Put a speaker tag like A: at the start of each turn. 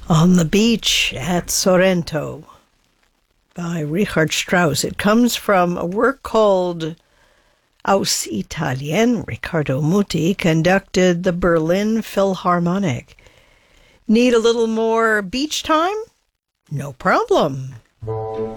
A: On the Beach at Sorrento by Richard Strauss. It comes from a work called Aus Italien. Riccardo Muti conducted the Berlin Philharmonic. Need a little more beach time? No problem.